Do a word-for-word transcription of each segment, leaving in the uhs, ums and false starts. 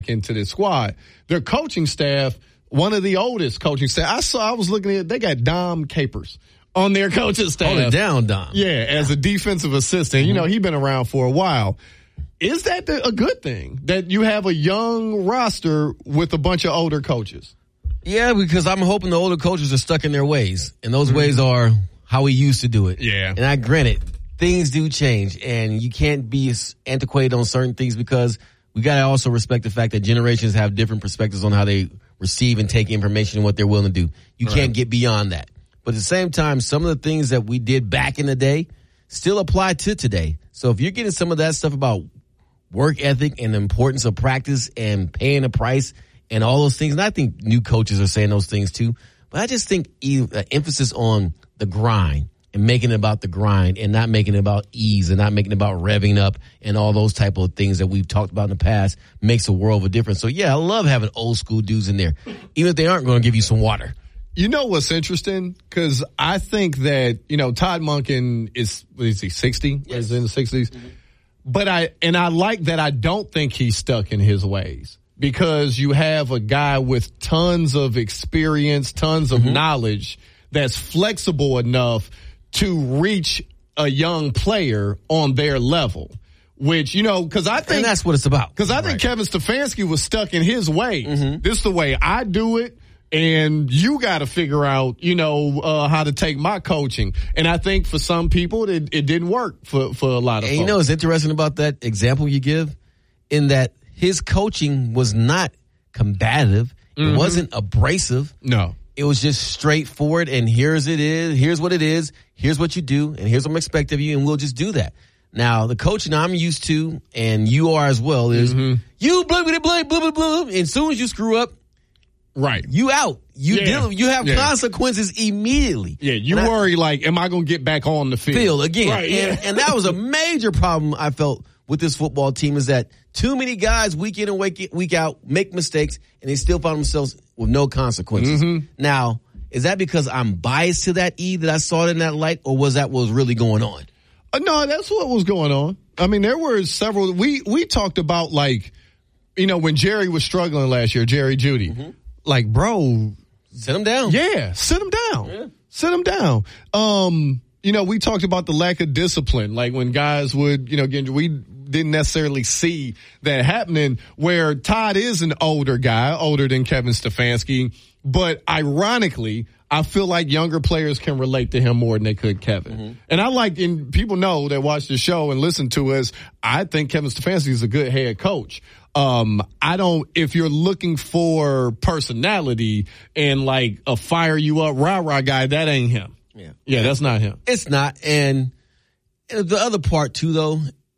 into this squad. Their coaching staff, one of the oldest coaching staff, I saw, I was looking at, they got Dom Capers on their coaching staff. Hold it down, Dom. Yeah, as a defensive assistant. Mm-hmm. You know, he's been around for a while. Is that a good thing, that you have a young roster with a bunch of older coaches? Yeah, because I'm hoping the older coaches are stuck in their ways, and those mm-hmm. ways are how we used to do it. Yeah. And I granted, things do change, and you can't be antiquated on certain things because we got to also respect the fact that generations have different perspectives on how they receive and take information and what they're willing to do. You right. can't get beyond that. But at the same time, some of the things that we did back in the day still apply to today. So if you're getting some of that stuff about work ethic and the importance of practice and paying a price and all those things, and I think new coaches are saying those things too, but I just think uh, emphasis on the grind and making it about the grind and not making it about ease and not making it about revving up and all those type of things that we've talked about in the past makes a world of a difference. So, yeah, I love having old school dudes in there, even if they aren't going to give you some water. You know what's interesting? Because I think that, you know, Todd Monken is, what is he, sixty? Yes. Is in the sixties? Mm-hmm. But I, and I like that I don't think he's stuck in his ways, because you have a guy with tons of experience, tons of mm-hmm. knowledge that's flexible enough to reach a young player on their level, which, you know, because I think. And that's what it's about. Because I right. think Kevin Stefanski was stuck in his ways. Mm-hmm. This is the way I do it. And you got to figure out, you know, uh, how to take my coaching. And I think for some people, it, it didn't work for, for a lot of and folks. You know what's interesting about that example you give? In that his coaching was not combative. Mm-hmm. It wasn't abrasive. No. It was just straightforward, and here's it is. Here's what it is. Here's what you do, and here's what I'm expecting of you, and we'll just do that. Now, the coaching I'm used to, and you are as well, is mm-hmm. you blah, blah, blah, blah, blah, blah, and as soon as you screw up, right, you out. You yeah. deal. You have yeah. consequences immediately. Yeah, you and worry I, like, am I going to get back on the field? Field again. Right, yeah. and, and that was a major problem I felt with this football team, is that too many guys week in and week, week out make mistakes, and they still find themselves with no consequences. Mm-hmm. Now, is that because I'm biased to that E, that I saw it in that light, or was that what was really going on? Uh, no, that's what was going on. I mean, there were several. We we talked about, like, you know, when Jerry was struggling last year, Jerry Jeudy. Mm-hmm. Like, bro, sit him down. Yeah, sit him down. Yeah. Sit him down. Um, you know, we talked about the lack of discipline. Like, when guys would, you know, get, we didn't necessarily see that happening, where Todd is an older guy, older than Kevin Stefanski. But ironically, I feel like younger players can relate to him more than they could Kevin. Mm-hmm. And I like, and people know that watch the show and listen to us, I think Kevin Stefanski is a good head coach. Um, I don't, if you're looking for personality and like a fire you up rah-rah guy, that ain't him. Yeah. Yeah, that's not him. It's not. And the other part too, though,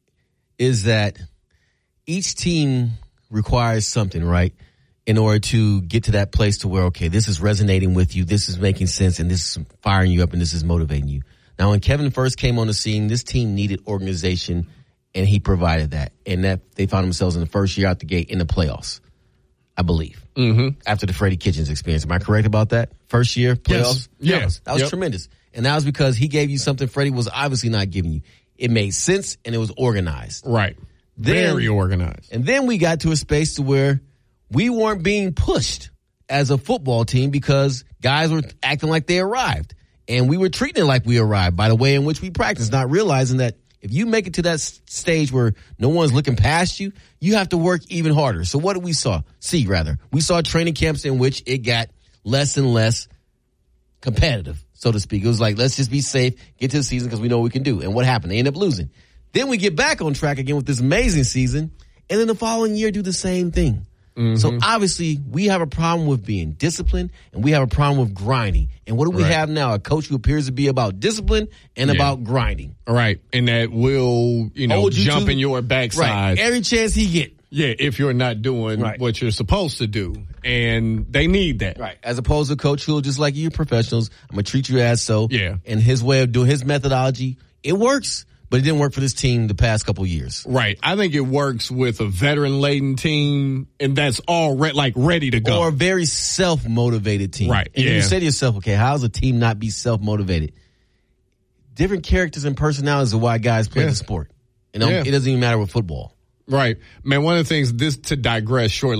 is that each team requires something, right? In order to get to that place to where, okay, this is resonating with you, this is making sense, and this is firing you up, and this is motivating you. Now, when Kevin first came on the scene, this team needed organization, and he provided that. And that they found themselves in the first year out the gate in the playoffs, I believe, mm-hmm. after the Freddie Kitchens experience. Am I correct about that? First year playoffs? Yes. Yeah. That was yep. tremendous. And that was because he gave you something Freddie was obviously not giving you. It made sense, and it was organized. Right. Then, Very organized. And then we got to a space to where we weren't being pushed as a football team because guys were acting like they arrived. And we were treating it like we arrived by the way in which we practiced, not realizing that if you make it to that stage where no one's looking past you, you have to work even harder. So what did we saw? See, rather. We saw training camps in which it got less and less competitive, so to speak. It was like, let's just be safe, get to the season because we know what we can do. And what happened? They end up losing. Then we get back on track again with this amazing season, and then the following year do the same thing. Mm-hmm. So obviously we have a problem with being disciplined, and we have a problem with grinding. And what do we right. have now? A coach who appears to be about discipline and yeah. about grinding. Right. And that will, you know, you jump to, in your backside. Right. Every chance he get. Yeah, if you're not doing right. what you're supposed to do. And they need that. Right. As opposed to a coach who'll just like you professionals, I'm going to treat you as so. Yeah. And his way of doing his methodology, it works. But it didn't work for this team the past couple years. Right. I think it works with a veteran-laden team, and that's all re- like ready to go. Or a very self-motivated team. Right. And yeah. you say to yourself, okay, how does a team not be self-motivated? Different characters and personalities are why guys play yeah. the sport. You know, yeah. it doesn't even matter with football. Right. Man, one of the things, this to digress shortly.